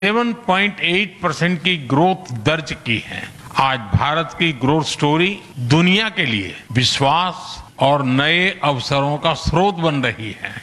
7.8% की ग्रोथ दर्ज की है। आज भारत की ग्रोथ स्टोरी दुनिया के लिए विश्वास और नए अवसरों का स्रोत बन रही है।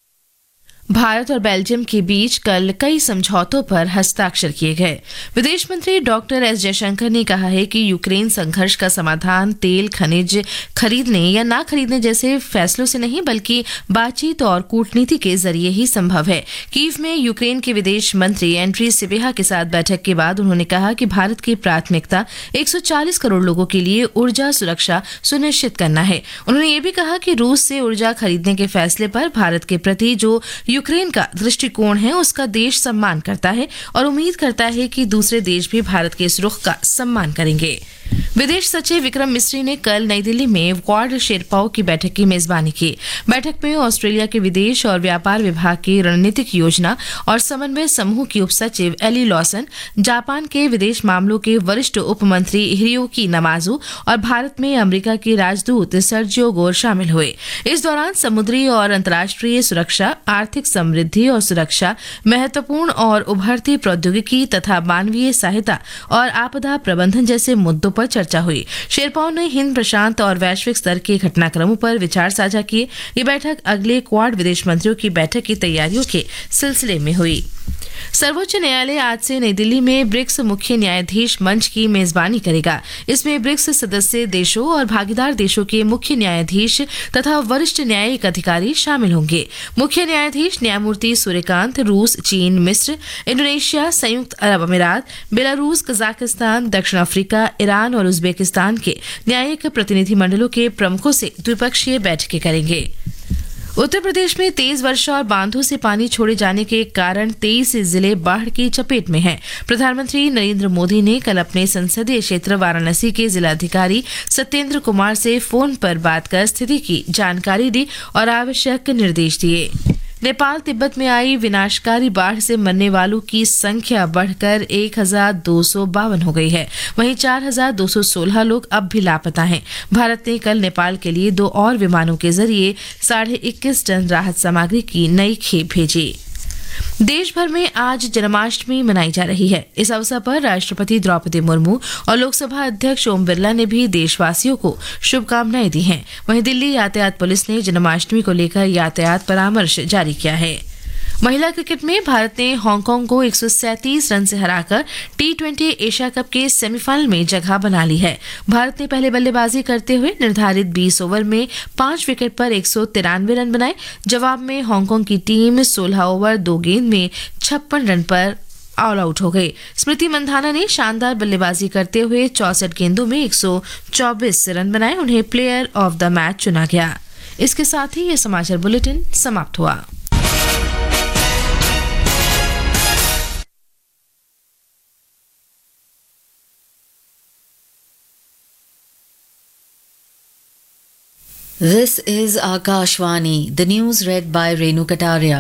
भारत और बेल्जियम के बीच कल कई समझौतों पर हस्ताक्षर किए गए। विदेश मंत्री डॉक्टर एस जयशंकर ने कहा है कि यूक्रेन संघर्ष का समाधान तेल खनिज खरीदने या ना खरीदने जैसे फैसलों से नहीं बल्कि बातचीत और कूटनीति के जरिए ही संभव है। कीव में यूक्रेन के विदेश मंत्री एंड्री सिबिहा के साथ बैठक के बाद उन्होंने कहा कि भारत की प्राथमिकता 140 करोड़ लोगों के लिए ऊर्जा सुरक्षा सुनिश्चित करना है। उन्होंने ये भी कहा कि रूस से ऊर्जा खरीदने के फैसले पर भारत के प्रति जो यूक्रेन का दृष्टिकोण है उसका देश सम्मान करता है और उम्मीद करता है कि दूसरे देश भी भारत के इस रुख का सम्मान करेंगे। विदेश सचिव विक्रम मिस्री ने कल नई दिल्ली में क्वाड शेरपाओं की बैठक की मेजबानी की। बैठक में ऑस्ट्रेलिया के विदेश और व्यापार विभाग की रणनीतिक योजना और समन्वय समूह की उपसचिव एली लॉसन, जापान के विदेश मामलों के वरिष्ठ उप मंत्री हिरोकी नमाजू और भारत में अमेरिका के राजदूत सर्जियो गोर शामिल हुए। इस दौरान समुद्री और अंतर्राष्ट्रीय सुरक्षा, आर्थिक समृद्धि और सुरक्षा, महत्वपूर्ण और उभरती प्रौद्योगिकी तथा मानवीय सहायता और आपदा प्रबंधन जैसे मुद्दों पर चर्चा हुई। शेरपाओं ने हिंद प्रशांत और वैश्विक स्तर के घटनाक्रमों पर विचार साझा किए। ये बैठक अगले क्वाड विदेश मंत्रियों की बैठक की तैयारियों के सिलसिले में हुई। सर्वोच्च न्यायालय आज से नई दिल्ली में ब्रिक्स मुख्य न्यायाधीश मंच की मेजबानी करेगा। इसमें ब्रिक्स सदस्य देशों और भागीदार देशों के मुख्य न्यायाधीश तथा वरिष्ठ न्यायिक अधिकारी शामिल होंगे। मुख्य न्यायाधीश न्यायमूर्ति सूर्यकांत रूस, चीन, मिस्र, इंडोनेशिया, संयुक्त अरब अमीरात, बेलारूस, कजाकिस्तान, दक्षिण अफ्रीका, ईरान और उज्बेकिस्तान के न्यायिक प्रतिनिधिमंडलों के प्रमुखों से द्विपक्षीय बैठकें करेंगे। उत्तर प्रदेश में तेज वर्षा और बांधों से पानी छोड़े जाने के कारण 23 जिले बाढ़ की चपेट में हैं। प्रधानमंत्री नरेंद्र मोदी ने कल अपने संसदीय क्षेत्र वाराणसी के जिलाधिकारी सत्येंद्र कुमार से फोन पर बात कर स्थिति की जानकारी दी और आवश्यक निर्देश दिए। नेपाल तिब्बत में आई विनाशकारी बाढ़ से मरने वालों की संख्या बढ़कर 1252 हो गई है। वहीं 4216 लोग अब भी लापता हैं। भारत ने कल नेपाल के लिए 2 और विमानों के जरिए 21.5 टन राहत सामग्री की नई खेप भेजी। देश भर में आज जन्माष्टमी मनाई जा रही है। इस अवसर पर राष्ट्रपति द्रौपदी मुर्मू और लोकसभा अध्यक्ष ओम बिरला ने भी देशवासियों को शुभकामनाएं दी हैं। वहीं दिल्ली यातायात पुलिस ने जन्माष्टमी को लेकर यातायात परामर्श जारी किया है। महिला क्रिकेट में भारत ने हांगकांग को 137 रन से हराकर T20 एशिया कप के सेमीफाइनल में जगह बना ली है। भारत ने पहले बल्लेबाजी करते हुए निर्धारित 20 ओवर में 5 विकेट पर 193 रन बनाए। जवाब में हांगकांग की टीम 16 ओवर 2 गेंद में 56 रन पर ऑल आउट हो गई। स्मृति मंधाना ने शानदार बल्लेबाजी करते हुए 64 गेंदों में 124 रन बनाए। उन्हें प्लेयर ऑफ द मैच चुना गया। इसके साथ ही यह समाचार बुलेटिन समाप्त हुआ। This is Akashvani, the news read by Renu Kataria.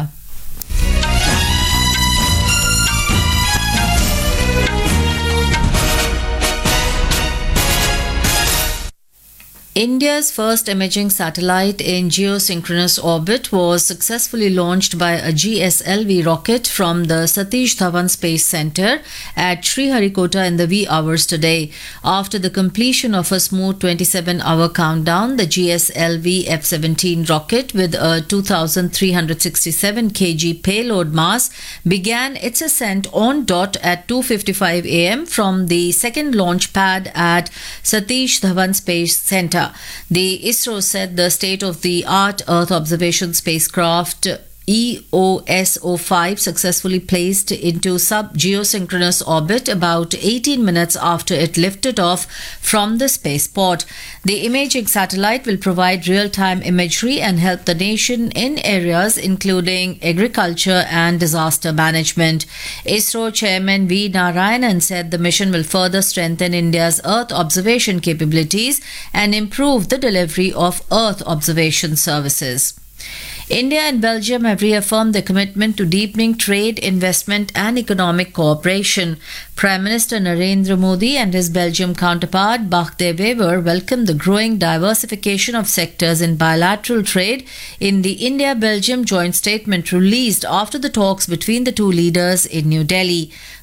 India's first imaging satellite in geosynchronous orbit was successfully launched by a GSLV rocket from the Satish Dhawan Space Center at Sriharikota in the wee hours today. After the completion of a smooth 27-hour countdown, the GSLV F-17 rocket with a 2,367 kg payload mass began its ascent on dot at 2:55 a.m. from the second launch pad at Satish Dhawan Space Center. The ISRO said the state-of-the-art Earth observation spacecraft EOS-05 successfully placed into sub-geosynchronous orbit about 18 minutes after it lifted off from the spaceport. The imaging satellite will provide real-time imagery and help the nation in areas including agriculture and disaster management. ISRO Chairman V. Narayanan said the mission will further strengthen India's Earth observation capabilities and improve the delivery of Earth observation services. India and Belgium have reaffirmed their commitment to deepening trade, investment and economic cooperation. Prime Minister Narendra Modi and his Belgium counterpart Bart De Wever welcomed the growing diversification of sectors in bilateral trade in the India-Belgium joint statement released after the talks between the two leaders in New Delhi.